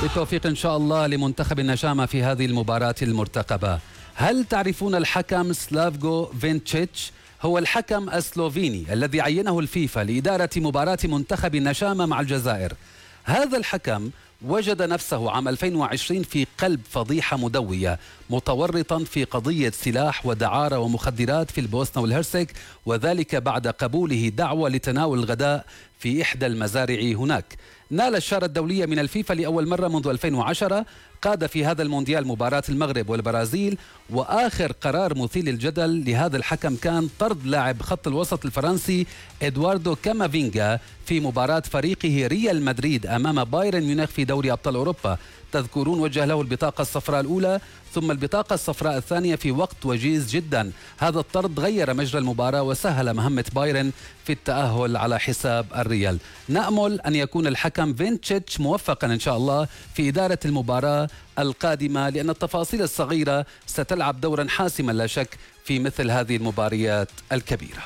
بالتوفيق إن شاء الله لمنتخب النشامة في هذه المباراة المرتقبة. هل تعرفون الحكم سلافجو فينتشيتش؟ هو الحكم السلوفيني الذي عينه الفيفا لإدارة مباراة منتخب النشامة مع الجزائر. هذا الحكم وجد نفسه عام 2020 في قلب فضيحة مدوية، متورطا في قضية سلاح ودعارة ومخدرات في البوسنة والهرسك، وذلك بعد قبوله دعوة لتناول الغداء في إحدى المزارع هناك. نال الشارة الدولية من الفيفا لأول مرة منذ 2010، قاد في هذا المونديال مباراة المغرب والبرازيل، وآخر قرار مثير للجدل لهذا الحكم كان طرد لاعب خط الوسط الفرنسي إدواردو كامافينجا في مباراة فريقه ريال مدريد أمام بايرن ميونخ في دوري أبطال أوروبا. تذكرون وجه له البطاقة الصفراء الأولى ثم البطاقة الصفراء الثانية في وقت وجيز جدا. هذا الطرد غير مجرى المباراة وسهل مهمة بايرن في التأهل على حساب الريال. نأمل أن يكون الحكم فينتشيتش موفقا إن شاء الله في إدارة المباراة القادمة، لأن التفاصيل الصغيرة ستلعب دورا حاسما لا شك في مثل هذه المباريات الكبيرة.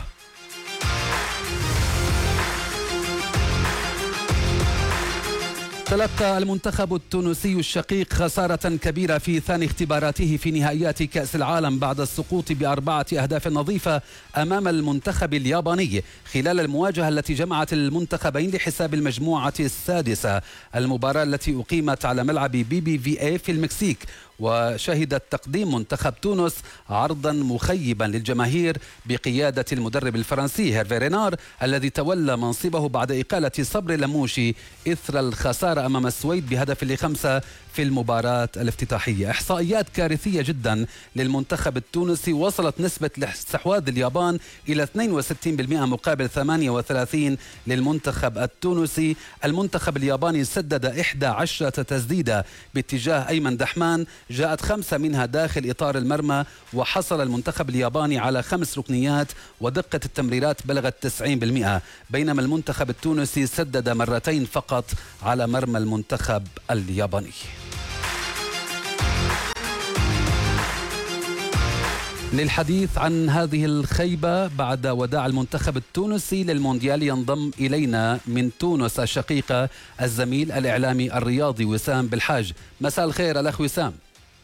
تلقى المنتخب التونسي الشقيق خسارة كبيرة في ثاني اختباراته في نهائيات كأس العالم بعد السقوط ب4 أهداف نظيفة أمام المنتخب الياباني خلال المواجهة التي جمعت المنتخبين لحساب المجموعة السادسة. المباراة التي أقيمت على ملعب BBVA في المكسيك، وشهدت تقديم منتخب تونس عرضا مخيبا للجماهير بقيادة المدرب الفرنسي هيرفي رينار الذي تولى منصبه بعد إقالة صبري لموشي إثر الخسارة أمام السويد ب5 في المباراة الافتتاحية. إحصائيات كارثية جدا للمنتخب التونسي، وصلت نسبة استحواذ اليابان إلى 62% مقابل 38 للمنتخب التونسي. المنتخب الياباني سدد 11 تسديدة باتجاه أيمن دحمان، جاءت 5 منها داخل إطار المرمى، وحصل المنتخب الياباني على 5 ركنيات ودقة التمريرات بلغت 90%، بينما المنتخب التونسي سدد مرتين فقط على مرمى المنتخب الياباني. للحديث عن هذه الخيبة بعد وداع المنتخب التونسي للمونديال ينضم إلينا من تونس الشقيقة الزميل الإعلامي الرياضي وسام بالحاج. مساء الخير الأخ وسام.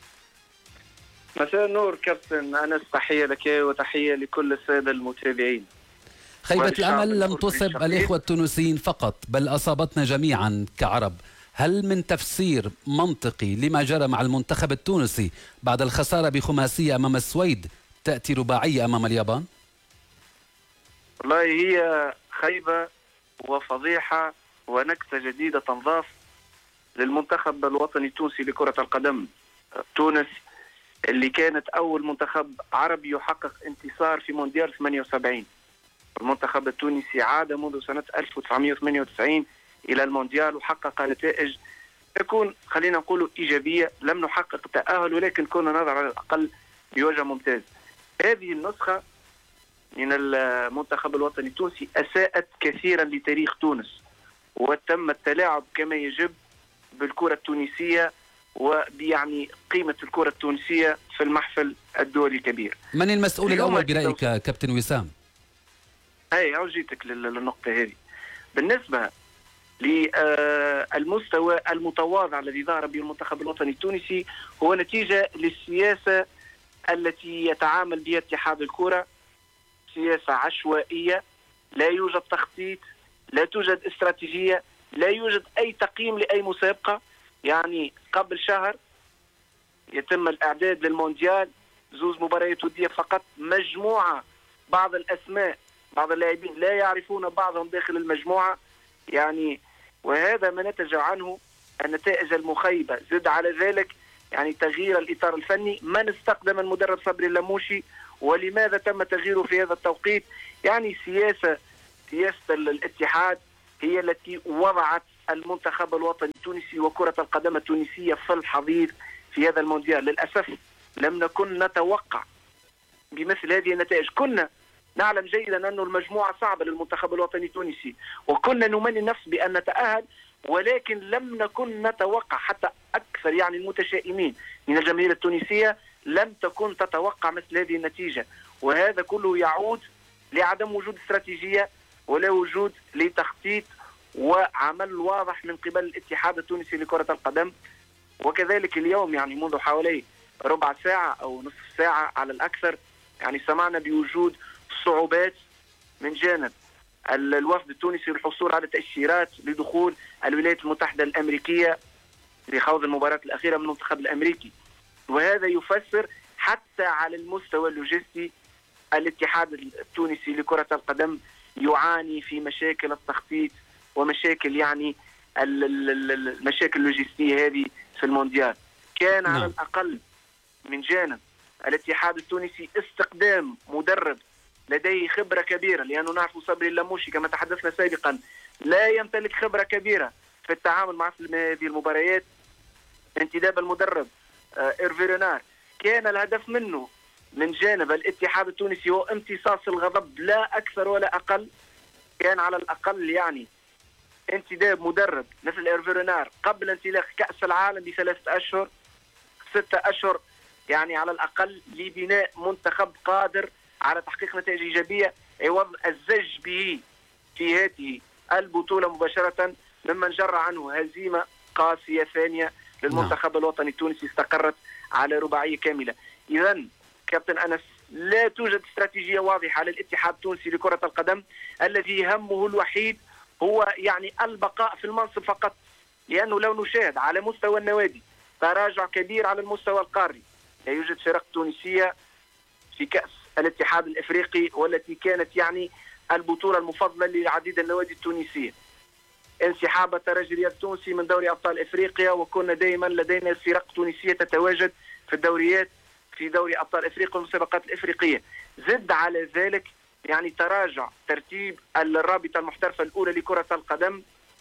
مساء النور كابتن أنس، تحية لك وتحية لكل السادة المتابعين. خيبة الأمل لم تصب الإخوة التونسيين فقط بل أصابتنا جميعا كعرب. هل من تفسير منطقي لما جرى مع المنتخب التونسي بعد الخسارة بخماسية أمام السويد تأتي رباعية أمام اليابان؟ والله هي خيبة وفضيحة ونكتة جديدة تنضاف للمنتخب الوطني التونسي لكرة القدم. تونس اللي كانت أول منتخب عربي يحقق انتصار في مونديال 78. المنتخب التونسي عاد منذ سنة 1998 إلى المونديال وحقق نتائج تكون خلينا نقول إيجابية. لم نحقق تأهل ولكن كنا نظر على الأقل بوجه ممتاز. هذه النسخة من المنتخب الوطني التونسي أساءت كثيرا لتاريخ تونس، وتم التلاعب كما يجب بالكرة التونسية وبيعني قيمة الكرة التونسية في المحفل الدولي الكبير. من المسؤول الأول برأيك كابتن وسام؟ أوجيتك للنقطة هذه. بالنسبة للمستوى المتواضع الذي ظهر به المنتخب الوطني التونسي هو نتيجة للسياسة التي يتعامل بها اتحاد الكرة، سياسة عشوائية، لا يوجد تخطيط، لا توجد استراتيجية، لا يوجد أي تقييم لأي مسابقة. يعني قبل شهر يتم الإعداد للمونديال، 2 مباريات ودية فقط، مجموعة بعض الأسماء بعض اللاعبين لا يعرفون بعضهم داخل المجموعة، يعني وهذا ما نتج عنه النتائج المخيبة. زد على ذلك يعني تغيير الإطار الفني. من استخدم المدرب صبري اللموشي ولماذا تم تغييره في هذا التوقيت؟ يعني سياسة الاتحاد هي التي وضعت المنتخب الوطني التونسي وكرة القدم التونسية في الحضيض في هذا المونديال. للأسف لم نكن نتوقع بمثل هذه النتائج. كنا نعلم جيدا أن المجموعة صعبة للمنتخب الوطني التونسي وكنا نمني النفس بأن نتأهل، ولكن لم نكن نتوقع، حتى أكثر يعني المتشائمين من الجماهير التونسية لم تكن تتوقع مثل هذه النتيجة. وهذا كله يعود لعدم وجود استراتيجية ولا وجود لتخطيط وعمل واضح من قبل الاتحاد التونسي لكرة القدم. وكذلك اليوم يعني منذ حوالي ربع ساعة أو نصف ساعة على الأكثر يعني سمعنا بوجود صعوبات من جانب الوفد التونسي للحصول على تأشيرات لدخول الولايات المتحدة الأمريكية لخوض المباراة الأخيرة من المنتخب الأمريكي. وهذا يفسر حتى على المستوى اللوجستي الاتحاد التونسي لكرة القدم يعاني في مشاكل التخطيط ومشاكل يعني المشاكل اللوجستية هذه في المونديال. كان على الأقل من جانب الاتحاد التونسي استقدام مدرب لديه خبرة كبيرة، لأنه نعرف صبري اللموشي كما تحدثنا سابقا لا يمتلك خبرة كبيرة في التعامل مع هذه المباريات. انتداب المدرب إيرفي رينار كان الهدف منه من جانب الاتحاد التونسي هو امتصاص الغضب لا أكثر ولا أقل. كان على الأقل يعني انتداب مدرب مثل إيرفي رينار قبل انطلاق كأس العالم ب3 أشهر 6 أشهر يعني على الأقل لبناء منتخب قادر على تحقيق نتائج إيجابية عوض الزج به في هذه البطولة مباشرة، ممن جرى عنه هزيمة قاسية ثانية للمنتخب الوطني التونسي استقرت على رباعية كاملة. إذا كابتن أنس لا توجد استراتيجية واضحة للاتحاد التونسي لكرة القدم الذي همه الوحيد هو يعني البقاء في المنصب فقط، لأنه لو نشاهد على مستوى النوادي تراجع كبير على المستوى القاري. لا يوجد فرق تونسية في كأس الاتحاد الإفريقي والتي كانت يعني البطولة المفضلة لعديد النوادي التونسية. انسحاب الترجي الرياضي التونسي من دوري أبطال إفريقيا، وكنا دائما لدينا فرق تونسية تتواجد في الدوريات في دوري أبطال إفريقيا والمسابقات الإفريقية. زد على ذلك يعني تراجع ترتيب الرابطة المحترفة الأولى لكرة القدم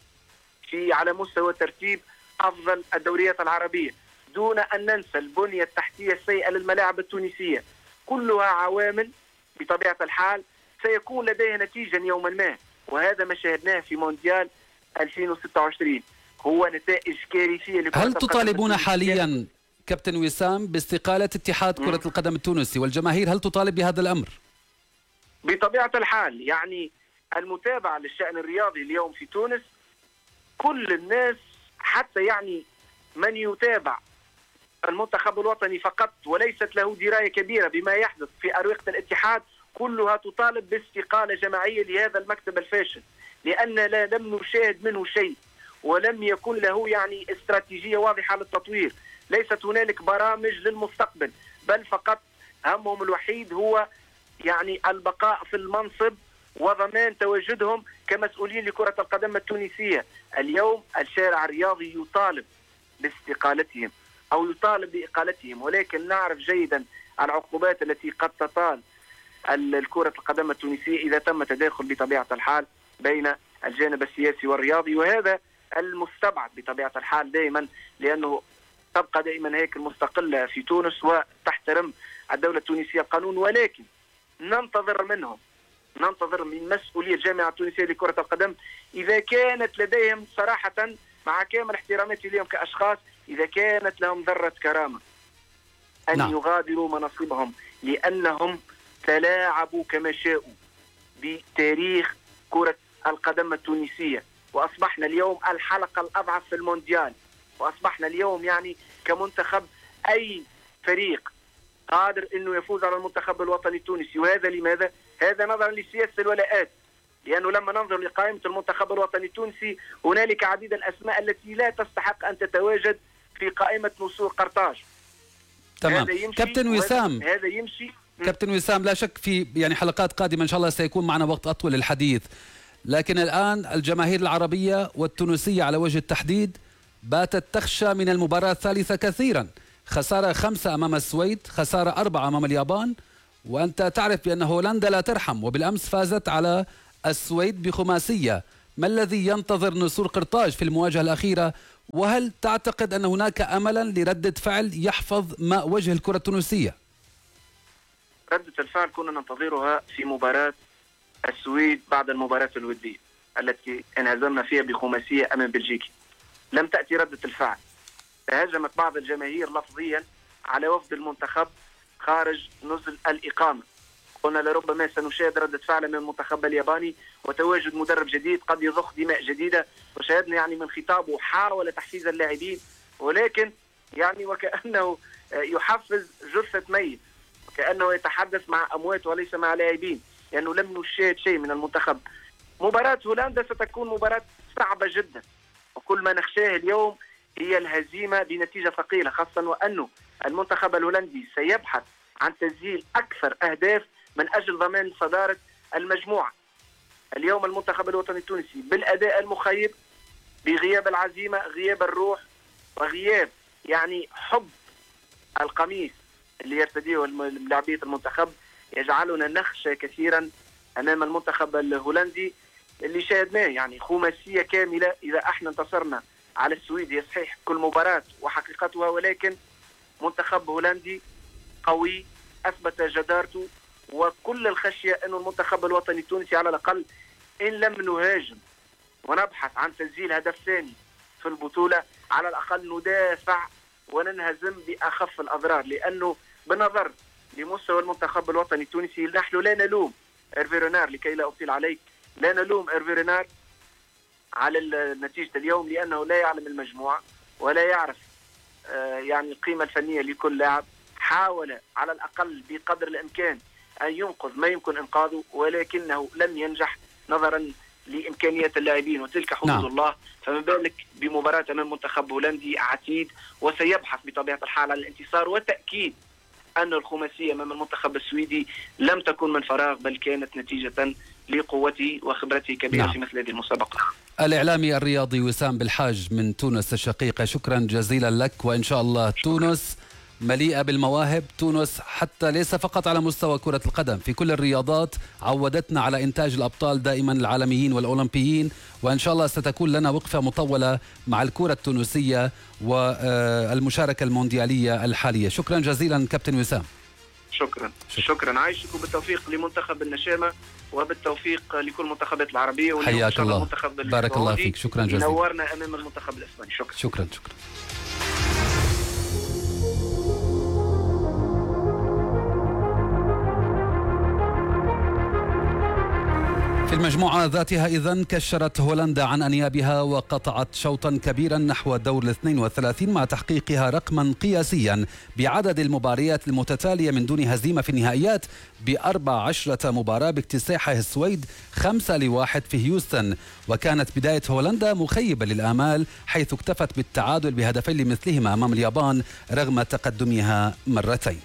في على مستوى ترتيب أفضل الدوريات العربية، دون أن ننسى البنية التحتية السيئة للملاعب التونسية. كلها عوامل بطبيعة الحال سيكون لديها نتيجة يوما ما، وهذا ما شاهدناه في مونديال 2026 هو نتائج كارثية لكرة هل القدم تطالبون حاليا كابتن وسام باستقالة اتحاد كرة القدم التونسي، والجماهير هل تطالب بهذا الأمر؟ بطبيعة الحال يعني المتابعة للشأن الرياضي اليوم في تونس كل الناس حتى يعني من يتابع المنتخب الوطني فقط وليست له دراية كبيرة بما يحدث في أروقة الاتحاد كلها تطالب باستقالة جماعية لهذا المكتب الفاشل، لأن لم نشاهد منه شيء ولم يكن له يعني استراتيجية واضحة للتطوير. ليست هنالك برامج للمستقبل، بل فقط همهم الوحيد هو يعني البقاء في المنصب وضمان تواجدهم كمسؤولين لكرة القدم التونسية. اليوم الشارع الرياضي يطالب باستقالتهم أو يطالب بإقالتهم، ولكن نعرف جيدا العقوبات التي قد تطال الكرة القدم التونسية إذا تم تداخل بطبيعة الحال بين الجانب السياسي والرياضي، وهذا المستبعد بطبيعة الحال دائما، لأنه تبقى دائما هيك المستقلة في تونس وتحترم الدولة التونسية القانون. ولكن ننتظر من مسؤولية الجامعة التونسية لكرة القدم إذا كانت لديهم صراحة مع كامل احتراماتي اليوم كأشخاص إذا كانت لهم ذرة كرامة أن يغادروا مناصبهم، لأنهم تلاعبوا كما شاءوا بتاريخ كرة القدم التونسية، وأصبحنا اليوم الحلقة الأضعف في المونديال، وأصبحنا اليوم يعني كمنتخب أي فريق قادر أنه يفوز على المنتخب الوطني التونسي. وهذا لماذا؟ هذا نظرا لسياسة الولاءات، لأنه لما ننظر لقائمة المنتخب الوطني التونسي هنالك عديد الأسماء التي لا تستحق أن تتواجد في قائمة نسور قرطاج. تمام. كابتن وسام، هذا يمشي. كابتن وسام، لا شك في يعني حلقات قادمة إن شاء الله سيكون معنا وقت أطول للحديث، لكن الآن الجماهير العربية والتونسية على وجه التحديد باتت تخشى من المباراة الثالثة كثيرا. خسارة 5 أمام السويد، خسارة 4 أمام اليابان، وأنت تعرف بأن هولندا لا ترحم، وبالأمس فازت على السويد بخماسية. ما الذي ينتظر نسور قرطاج في المواجهة الأخيرة؟ وهل تعتقد أن هناك أملا لردة فعل يحفظ ماء وجه الكرة التونسية؟ ردة الفعل كنا ننتظرها في مباراة السويد بعد المباراة الودية التي انهزمنا فيها بخماسية أمام بلجيكا. لم تأتي ردة الفعل، تهاجمت بعض الجماهير لفظيا على وفد المنتخب خارج نزل الإقامة، قلنا لربما سنشاهد ردة فعل من المنتخب الياباني وتواجد مدرب جديد قد يضخ دماء جديدة، وشاهدنا يعني من خطابه حاول تحفيز اللاعبين، ولكن يعني وكأنه يحفز جثة ميت، وكأنه يتحدث مع أموات وليس مع لاعبين، لأنه لم نشاهد شيء من المنتخب. مباراة هولندا ستكون مباراة صعبة جدا، وكل ما نخشاه اليوم هي الهزيمة بنتيجة ثقيلة، خاصة وأنه المنتخب الهولندي سيبحث عن تسجيل أكثر أهداف من أجل ضمان صدارة المجموعة. اليوم المنتخب الوطني التونسي بالأداء المخيب، بغياب العزيمة، غياب الروح، وغياب يعني حب القميص اللي يرتديه لاعبية المنتخب، يجعلنا نخشى كثيرا أمام المنتخب الهولندي اللي شاهدناه يعني خماسية كاملة. إذا احنا انتصرنا على السويد هي صحيح كل مباراة وحقيقتها، ولكن منتخب هولندي قوي أثبت جدارته، وكل الخشية أن المنتخب الوطني التونسي على الأقل إن لم نهاجم ونبحث عن تسجيل هدف ثاني في البطولة، على الأقل ندافع وننهزم بأخف الأضرار، لأنه بنظر لمستوى المنتخب الوطني التونسي نحن لا نلوم إيرفي رينار، لكي لا أطيل عليك، لا نلوم إيرفي رينار على نتيجة اليوم، لأنه لا يعلم المجموعة ولا يعرف يعني القيمة الفنية لكل لاعب. حاول على الأقل بقدر الإمكان أن ينقذ ما يمكن إنقاذه، ولكنه لم ينجح نظرا لإمكانيات اللاعبين وتلك حدود الله. فما بالك بمباراة أمام منتخب هولندي عتيد وسيبحث بطبيعة الحال عن الانتصار، وتأكيد أن الخماسية أمام المنتخب السويدي لم تكن من فراغ، بل كانت نتيجة لقوته وخبرته كبيرة في مثل هذه المسابقة. الإعلامي الرياضي وسام بالحاج من تونس الشقيقة، شكرا جزيلا لك، وإن شاء الله تونس مليئة بالمواهب. تونس حتى ليس فقط على مستوى كرة القدم، في كل الرياضات عودتنا على إنتاج الأبطال دائما العالميين والأولمبيين، وإن شاء الله ستكون لنا وقفة مطولة مع الكرة التونسية والمشاركة المونديالية الحالية. شكرا جزيلا كابتن وسام. شكرا عايشك، وبالتوفيق لمنتخب النشامة وبالتوفيق لكل المنتخبات العربية. حياك الله، بارك الله فيك، شكرا جزيلا. نورنا أمام المنتخب الإسباني. شكرا. في المجموعة ذاتها إذن كشرت هولندا عن أنيابها وقطعت شوطا كبيرا نحو دور 32 مع تحقيقها رقما قياسيا بعدد المباريات المتتالية من دون هزيمة في النهائيات ب14 مباراة باكتساحها السويد 5-1 في هيوستن. وكانت بداية هولندا مخيبة للآمال، حيث اكتفت بالتعادل بهدفين لمثلهما أمام اليابان رغم تقدمها مرتين.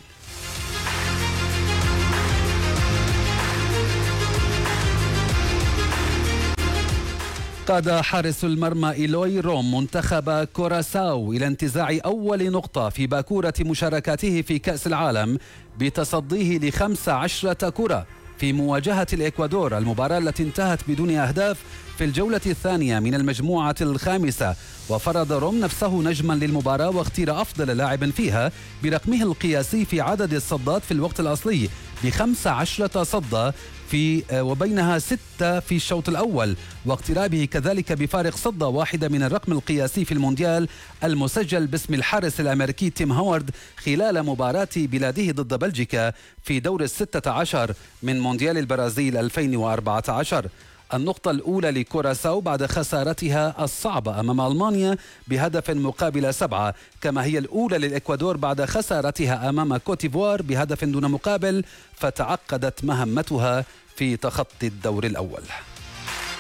قاد حارس المرمى إيلوي روم منتخب كوراساو إلى انتزاع أول نقطة في باكورة مشاركاته في كأس العالم بتصديه ل15 كرة في مواجهة الإكوادور، المباراة التي انتهت بدون أهداف في الجولة الثانية من المجموعة الخامسة. وفرض روم نفسه نجما للمباراة واختير أفضل لاعب فيها برقمه القياسي في عدد الصدات في الوقت الأصلي ب15 صدة وبينها 6 في الشوط الأول، واقترابه كذلك بفارق صدة واحدة من الرقم القياسي في المونديال المسجل باسم الحارس الأمريكي تيم هاورد خلال مباراة بلاده ضد بلجيكا في دور 16 من مونديال البرازيل 2014. النقطة الأولى لكوراساو بعد خسارتها الصعبة أمام ألمانيا بهدف مقابل 7، كما هي الأولى للإكوادور بعد خسارتها أمام كوتيفوار بهدف دون مقابل، فتعقدت مهمتها في تخطي الدور الأول.